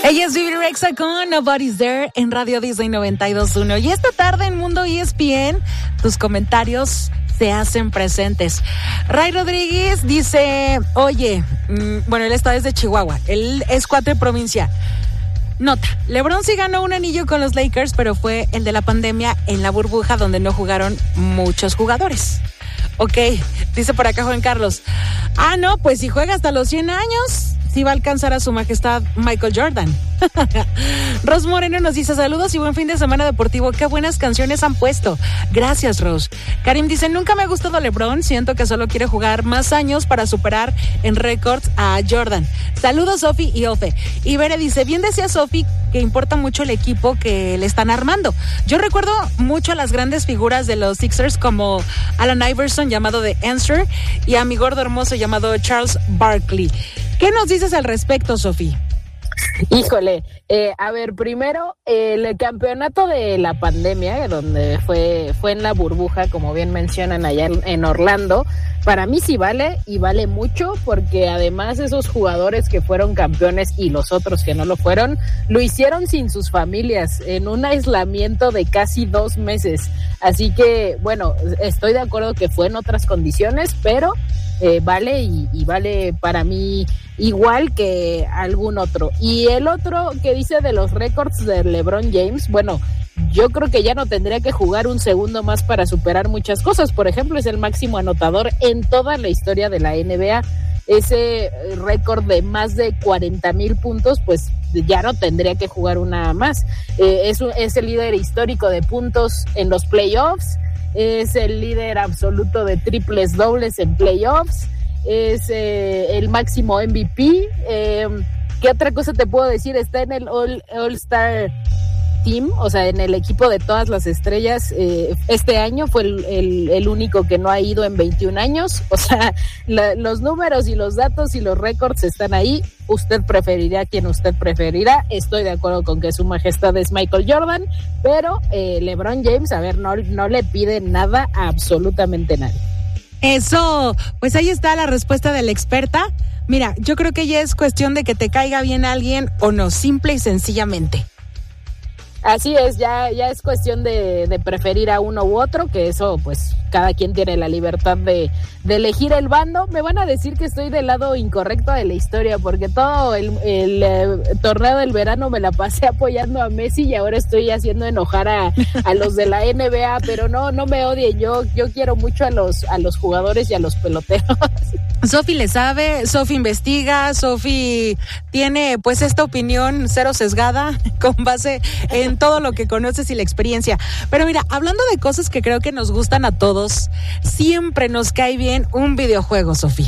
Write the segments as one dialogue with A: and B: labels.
A: Ella es Bibi Rexha con Nobody's There en Radio Disney 92.1. Y esta tarde en Mundo ESPN, tus comentarios se hacen presentes. Ray Rodríguez dice, oye, él está desde Chihuahua, él es cuatro de provincia. Nota, LeBron sí ganó un anillo con los Lakers, pero fue el de la pandemia en la burbuja donde no jugaron muchos jugadores. Ok, dice por acá Juan Carlos. No, pues si juega hasta los 100 años, sí va a alcanzar a su majestad Michael Jordan. Ros Moreno nos dice, saludos y buen fin de semana deportivo. Qué buenas canciones han puesto. Gracias, Ros. Karim dice, nunca me ha gustado LeBron. Siento que solo quiere jugar más años para superar en récords a Jordan. Saludos, Sofi y Ofe. Y Bere dice, bien decía Sofi que importa mucho el equipo que le están armando. Yo recuerdo mucho a las grandes figuras de los Sixers como Allen Iverson, llamado The Answer, y a mi gordo hermoso llamado Charles Barkley. ¿Qué nos dices al respecto, Sofi?
B: Híjole, primero, el campeonato de la pandemia, donde fue en la burbuja, como bien mencionan allá en Orlando, para mí sí vale, y vale mucho, porque además esos jugadores que fueron campeones y los otros que no lo fueron, lo hicieron sin sus familias, en un aislamiento de casi 2 meses. Así que, bueno, estoy de acuerdo que fue en otras condiciones, pero vale y vale para mí igual que algún otro. Y el otro que dice de los récords de LeBron James, bueno, yo creo que ya no tendría que jugar un segundo más para superar muchas cosas. Por ejemplo, es el máximo anotador en toda la historia de la NBA. Ese récord de más de 40,000 puntos, pues ya no tendría que jugar una más. Es el líder histórico de puntos en los playoffs, es el líder absoluto de triples dobles en playoffs, es el máximo MVP. ¿Qué otra cosa te puedo decir? Está en el All-Star Team, o sea, en el equipo de todas las estrellas. Este año fue el único que no ha ido en 21 años. O sea, los números y los datos y los récords están ahí. Usted preferirá a quien usted preferirá. Estoy de acuerdo con que su majestad es Michael Jordan, pero LeBron James, no le pide nada a absolutamente nadie.
A: Eso, pues ahí está la respuesta de la experta. Mira, yo creo que ya es cuestión de que te caiga bien alguien o no, simple y sencillamente.
B: Así es, ya es cuestión de preferir a uno u otro, que eso pues cada quien tiene la libertad de elegir el bando. Me van a decir que estoy del lado incorrecto de la historia, porque todo el torneo del verano me la pasé apoyando a Messi y ahora estoy haciendo enojar a los de la NBA, pero no me odien, yo quiero mucho a los jugadores y a los peloteros.
A: Sofi le sabe, Sofi investiga, Sofi tiene pues esta opinión cero sesgada con base en todo lo que conoces y la experiencia. Pero mira, hablando de cosas que creo que nos gustan a todos, siempre nos cae bien un videojuego, Sofi.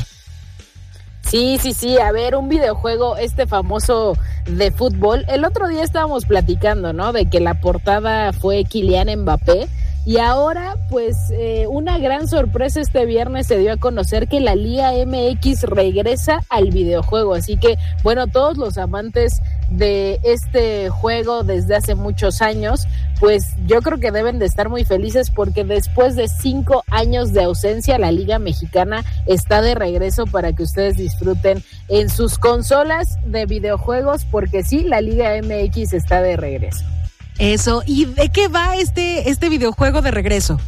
B: Sí, a ver, un videojuego famoso de fútbol. El otro día estábamos platicando, ¿no? De que la portada fue Kylian Mbappé. Y ahora, pues, una gran sorpresa este viernes se dio a conocer que la Liga MX regresa al videojuego. Así que, bueno, todos los amantes de este juego desde hace muchos años, pues yo creo que deben de estar muy felices, porque después de 5 años de ausencia, la Liga Mexicana está de regreso para que ustedes disfruten en sus consolas de videojuegos, porque sí, la Liga MX está de regreso.
A: Eso, ¿y de qué va este videojuego de regreso?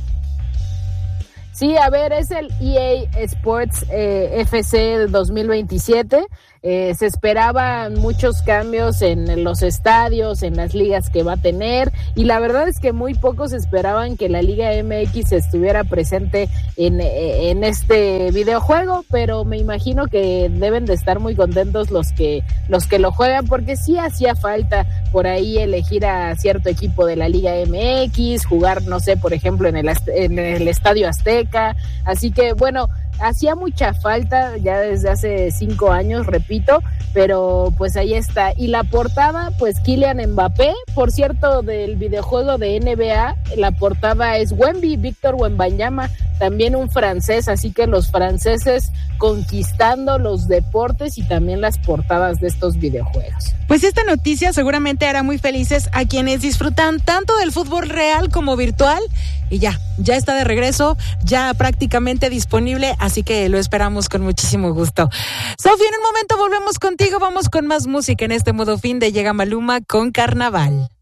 B: Sí, a ver, es el EA Sports FC 2027. Se esperaban muchos cambios en los estadios, en las ligas que va a tener, y la verdad es que muy pocos esperaban que la Liga MX estuviera presente en este videojuego, pero me imagino que deben de estar muy contentos los que lo juegan, porque sí hacía falta por ahí elegir a cierto equipo de la Liga MX, jugar, no sé, por ejemplo, en el Estadio Azteca. Así que, bueno, hacía mucha falta ya desde hace 5 años, repito, pero pues ahí está. Y la portada, pues Kylian Mbappé, por cierto, del videojuego de NBA, la portada es Wemby, Víctor Wembanyama, también un francés, así que los franceses conquistando los deportes y también las portadas de estos videojuegos.
A: Pues esta noticia seguramente hará muy felices a quienes disfrutan tanto del fútbol real como virtual, y ya está de regreso, ya prácticamente disponible, así que lo esperamos con muchísimo gusto. Sofía, en un momento volvemos contigo, vamos con más música en este modo fin de Llega Maluma con Carnaval.